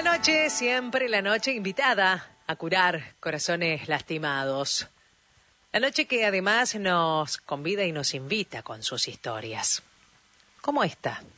noche, siempre la noche invitada a curar corazones lastimados. La noche que además nos convida y nos invita con sus historias. Como esta,